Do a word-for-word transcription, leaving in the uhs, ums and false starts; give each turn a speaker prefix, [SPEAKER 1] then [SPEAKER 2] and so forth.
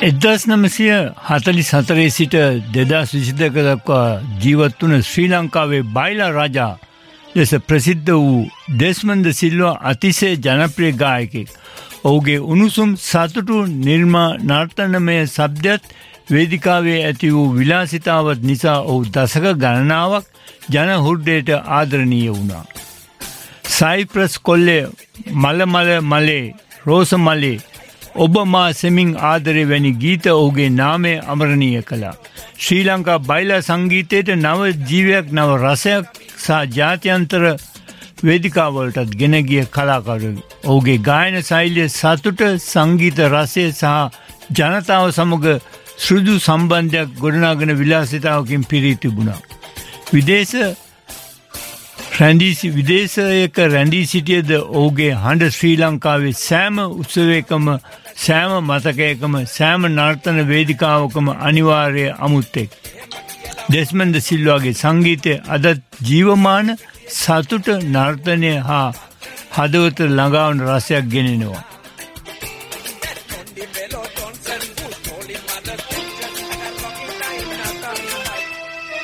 [SPEAKER 1] එක්දහස් නවසිය හතළිස් හතරේ සිට දෙදහස් විසි දෙක දක්වා ජීවත් වුණ ශ්‍රී ලංකාවේ බයිලා රජා ලෙස ප්‍රසිද්ධ වූ ඩෙස්මන්ඩ් සිල්වා අතිශය ජනප්‍රිය ගායකයෙක්. ඔහුගේ උණුසුම් සතුටු නිර්මා නර්තනමය ශබ්දයත් වේදිකාවේ ඇති වූ විලාසිතාවත් නිසා ඔහු දශක ගණනාවක් ජන හෘදයට ආදරණීය වුණා. සයිප්‍රස් කොල්ලේ මල මල මලේ රෝස මලේ ඔබ මා සෙමින් ආදරේ වැනි ගීත ඔහුගේ නාමය අමරණීය කළා. ශ්‍රී ලංකා බයිලා සංගීතයට නව ජීවයක් නව රසයක් සහ ජාත්‍යන්තර වේදිකාවලටත් ගෙන ගිය කලාකාරයෙකු. ඔහුගේ ගායන ශෛලිය සතුට සංගීත රසය සහ ජනතාව සමග සෘදු සම්බන්ධයක් ගොඩනගන විලාසිතාවකින් පිරී තිබුණා. විදේශ රැඳී විදේශයක රැඳී සිටියද ඔහුගේ හඬ ශ්‍රී ලංකාවේ සෑම උත්සවයකම සෑම මතකයකම සෑම නර්තන වේදිකාවකම අනිවාර්ය අමුත්තෙක්. ඩෙස්මන්ඩ් සිල්වාගේ සංගීතය අදත් ජීවමාන සතුට නර්තනය හා හදවත ළඟාවන රසයක් ගෙනෙනවා.